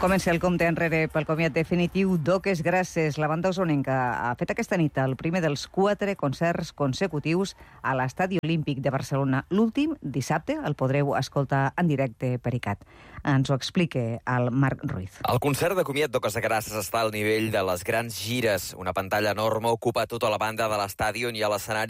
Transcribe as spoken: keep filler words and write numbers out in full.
Comença el compte enrere pel comiat definitiu d'Oques Grasses. La banda osonenca ha fet aquesta nit el primer dels quatre concerts consecutius a l'Estadi Olímpic de Barcelona. L'últim, dissabte, el podreu escoltar en directe per ICAT. Ens ho explica el Marc Ruiz. El concert de comiat d'Oques Grasses està al nivell de les grans gires. Una pantalla enorme ocupa tota la banda de l'estadi on hi ha l'escenari